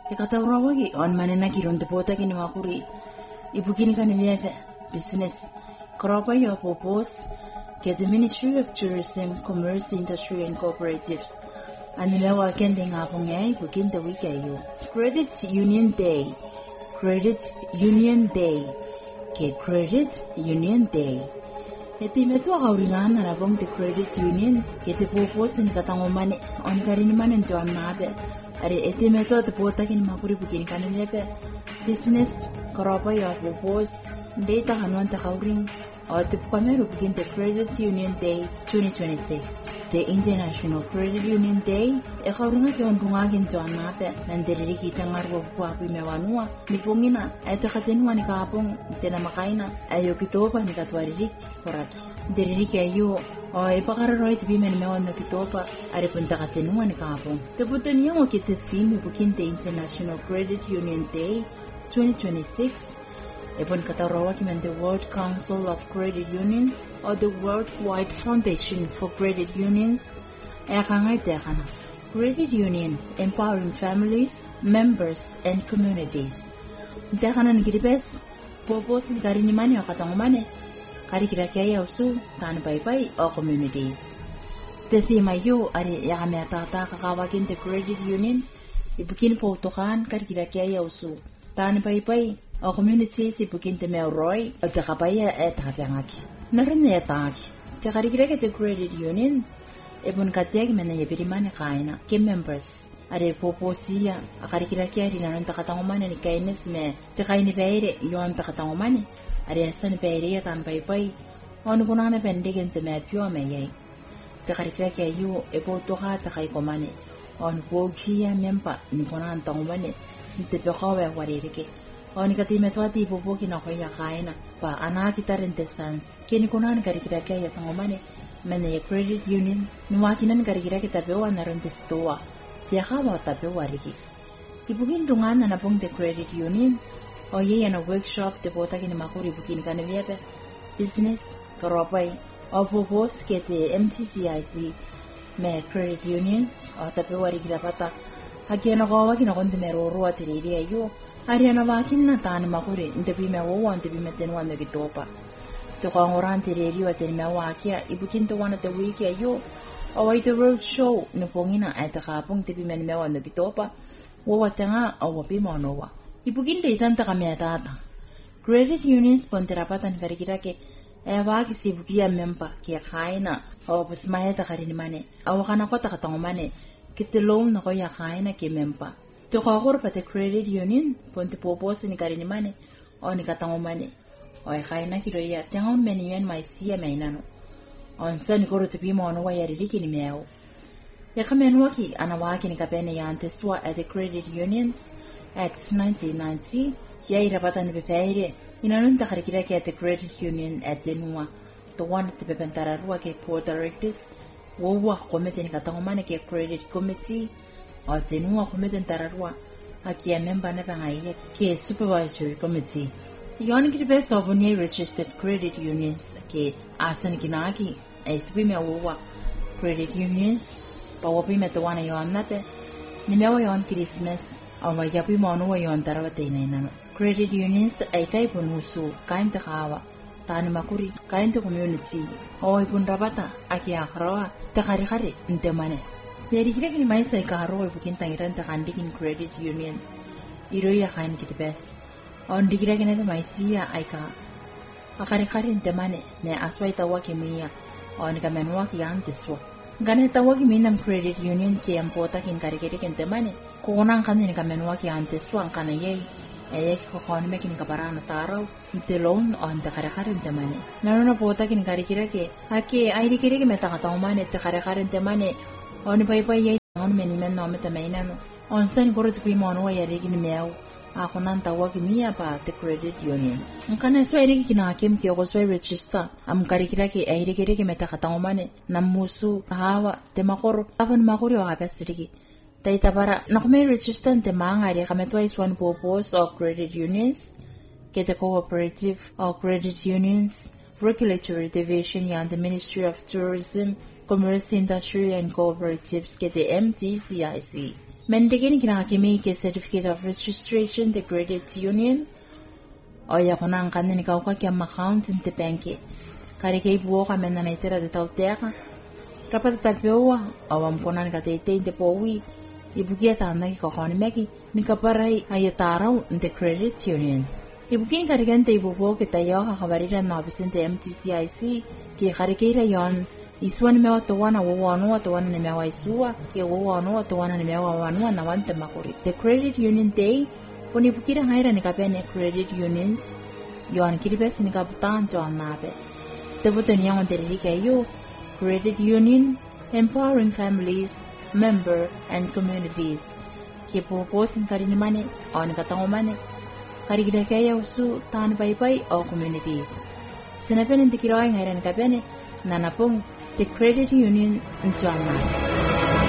Ekataurawagi on manena kironte pota kini makuri. Ibukini kani mieve business. Koropa yo propose get the Ministry of Tourism, Commerce, Industry and Cooperatives. Anilewa kende ngapongay bukin the week ayo. Credit Union Day. Credit Union Day. Ke Credit Union Day. Eti metu akauringana na bong the Credit Union ke te propose ni katangomane on karini mane nto amnabe. Are eti metu at pota kini makuri bukin kani mieve business. Koropa yo propose data hanuan takauring. The Pamero begin the Credit Union Day 2026. The International Credit Union Day, ekaurunga ke ondungagin to anape, nanderiri kita ngarwo buapi mewanua, nipongina, etakatenua ni kapong, tena makaina, ayo kitopa ni katwaririk, koraki. Deriri ayo, ipakararoi tibi mewan no kitopa, aripuntakatenua ni kapong. The Butoniamo kite theme begin the International Credit Union Day 2026. Upon Katarawaki and the World Council of Credit Unions or the Worldwide Foundation for Credit Unions, Credit Union empowering families, members, and communities. Dekanan giribes, popos ni karinimani o katangumane, karikirakia usu, tan bye or communities. The theme ayo are yameatata kakawakin the Credit Union, ibukin po tokan karikirakia usu, tan bye o communities ibukin te meuroi o te kapaya tapangaki. Narene taki. Te karikireke te Credit Union ebun katiaki mena yebirimane kaina ke members are poposia a karikirake ari nan ta katangomane ni kaines me te kaini beire yon ta katangomane are asan beire tan pai on kunana pendegen te me pio me ye te karikirake ayu ebo to ha ta kai komane on pogia mempa ni kunan tangomane te pekawe waririke oni katime twati popoki na khoya kaina pa ana kitarente sans keni kunan karikirake ya tangomane mene ye Credit Union nuwakinan karikirake tapewa na ronte stoa tia khawa tapewa riki ibugin dungana na pong the Credit Union o ye na workshop te bota kini makuri bugin kanebebe business koropai o popos ke te MTCIC me Credit Unions o tapewa riki rapata hakiana kawa kina konte meroro atiriri ayo ariana wakin na tani makuri ntepi mewo ntepi metenwa no kitopa to kangorante reri wa teni mewakia ibukin to one of the week ayo awai the road show no pongina ata kapong tepi men mewa no kitopa wo watanga awo pi monowa ibukin de tanta kameata Credit Unions ponterapatan karikirake waki sibukia mempa kia kaina awo pusmaeta karinimane awakana kota katangomane kitelong na koya kaina ke mempa to kagorpate Credit Union ponte popos ni karinimane o ni katangomane o kaina kiroya tenga menien maisia mainano on san koro te pimo no wa yaririki ni meo ya kamenwaki anawaki ni kapene ya anteswa at the Credit Unions Act 1990 ya irapata ni pepeire inanunta karikirake at the Credit Union at Zenua to one te pepentararua ke board directors wowa komite ni katangomane ke Credit Committee o Zenua komite ntararua haki ya member na pangai ke Supervisory Committee. Yon kiribes of any registered credit unions ke asan kinaki SB mewa credit unions pawapi metawana yon nape ni mewa yon Christmas awa yapi mono yon tarawate inano credit unions ay kai punusu kain takawa tani makuri kain to community awa ipun rabata aki akhrawa takari ntemane yari kire kini mai sai karo ibukin tangiran takandikin credit union iroya kain kiribes on digira kene pe maisia aika akari ntemane me aswai tawaki mia on kamenwa ki anteswa ngane tawaki minam Credit Union ke ampota kin karikere kentemane kuonan kanin kamenwa ki anteswa kana ye ko kon mekin kabarana taraw ntelon on takare ntemane nanona pota kin karikere ke ake airi kire ke meta katamane takare ntemane on pai ye on menimen no meta mainano on sen koro tu pimono wa yari kin meau ako nang tawag miya pa the Credit Union. Ang kana swere kinakim ki ako swere register am karikira ki ay rikiri ki meta katangomane namusu hawa te makoro apan makori o kapasiriki taita para nakume register te mangari kametwa is one purpose of credit unions ke the cooperative or credit unions regulatory division yan the Ministry of Tourism, Commerce, Industry and Cooperatives ke the MTCIC. Mendegini kina kimi ke certificate of registration the credit union. Oya kunang kanini kauka kia account inte banki. Kari kei buoka mena na itera de tauteka. Rapata tapioa awam konan ka teite inte powi. Ibukia tanda ki kokoni meki ni kaparai ayatarau inte credit union. Ibukin kari kente ibupo ke tayoka kabarira na bisente MTCIC ki kari keira yon Isua nimewa towana wawanua towana nimewa isua kia wawanua towana nimewa wawanua na wante makuri. The Credit Union Day poni bukira haira nikapene credit unions yoan kiribes nikaputan joan nabe. Tebuto niyangon teririka yo credit union empowering families, member and communities. Kia poposin karinimane o nikatangomane karikira kaya usu tan pai o communities. Sinapene ntikirawa haira nikapene nanapong The Credit Union in John.